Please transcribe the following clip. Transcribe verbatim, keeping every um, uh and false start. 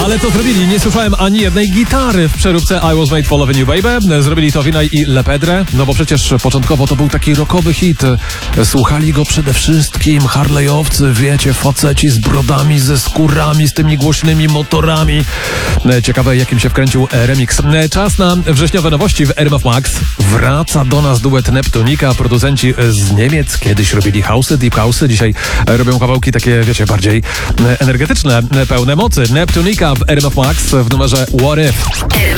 Ale co zrobili? Nie słyszałem ani jednej gitary w przeróbce I Was Made for Loving You Baby. Zrobili to Vinay i Lepedre, no bo przecież początkowo to był taki rockowy hit. Słuchali go przede wszystkim harlejowcy, wiecie, faceci z brodami, ze skórami, z tymi głośnymi motorami. Ciekawe, jakim się wkręcił remix. Czas na wrześniowe nowości w R M F Max. Wraca do nas duet Neptunika, producenci z Niemiec. Kiedyś robili house'y, deep house'y, dzisiaj robią kawałki takie, wiecie, bardziej energetyczne, pełne mocy. Neptunika w R M F Max w numerze What If.